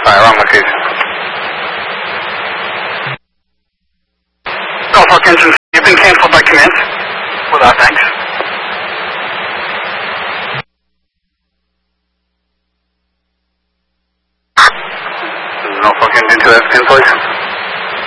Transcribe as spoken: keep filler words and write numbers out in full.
Identify, wrong location. Norfolk engine, you've been canceled by command. Without thanks. Norfolk engine two, have cancellation.